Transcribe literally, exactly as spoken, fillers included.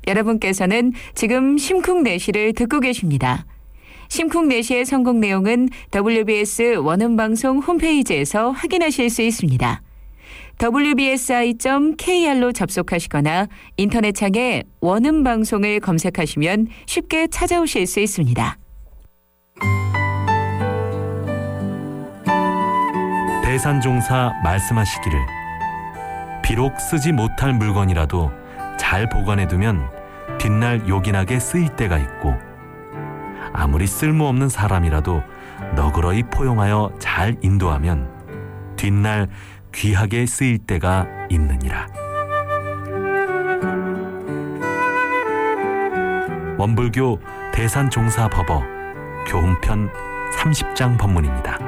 여러분께서는 지금 심쿵내시를 듣고 계십니다. 심쿵내시의 성공 내용은 더블유비에스 원음방송 홈페이지에서 확인하실 수 있습니다. 더블유 비 에스 아이 점 케이 알로 접속하시거나 인터넷창에 원음방송을 검색하시면 쉽게 찾아오실 수 있습니다. 대산종사 말씀하시기를 비록 쓰지 못할 물건이라도 잘 보관해두면 뒷날 요긴하게 쓰일 때가 있고 아무리 쓸모없는 사람이라도 너그러이 포용하여 잘 인도하면 뒷날 귀하게 쓰일 때가 있느니라. 원불교 대산종사법어 교훈편 삼십 장 법문입니다.